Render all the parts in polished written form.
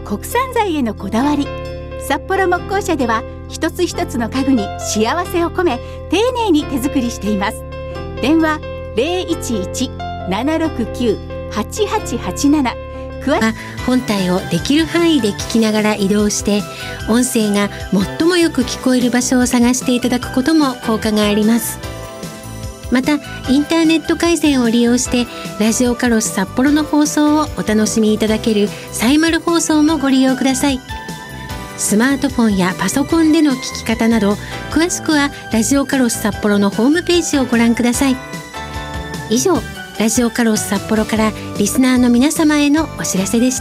国産材へのこだわり。札幌木工社では一つ一つの家具に幸せを込め丁寧に手作りしています。電話 011-769-8887。 本体をできる範囲で聞きながら移動して音声が最もよく聞こえる場所を探していただくことも効果があります。またインターネット回線を利用してラジオカロス札幌の放送をお楽しみいただけるサイマル放送もご利用ください。スマートフォンやパソコンでの聞き方など詳しくはラジオカロス札幌のホームページをご覧ください。以上、ラジオカロス札幌からリスナーの皆様へのお知らせでした。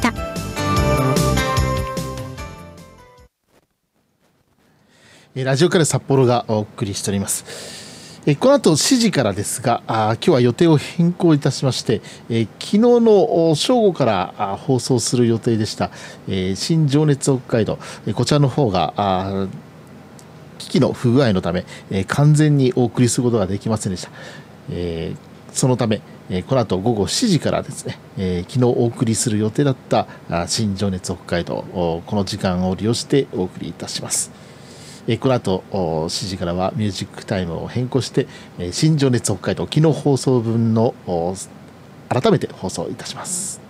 ラジオカロス札幌がお送りしております。この後7時からですが、今日は予定を変更いたしまして、昨日の正午から放送する予定でした、新情熱北海道、こちらの方が機器の不具合のため、完全にお送りすることができませんでした。そのため、この後午後7時からですね、昨日お送りする予定だった新情熱北海道、この時間を利用してお送りいたします。この後7時からはミュージックタイムを変更して、新情熱北海道昨日放送分の改めて放送いたします。